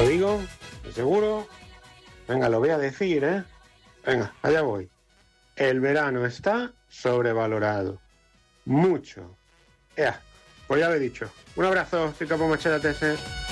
Lo digo, ¿de seguro? Venga, lo voy a decir, ¿eh? Venga, allá voy. El verano está sobrevalorado. Mucho. Pues ya lo he dicho. Un abrazo, soy Capo Machete TS.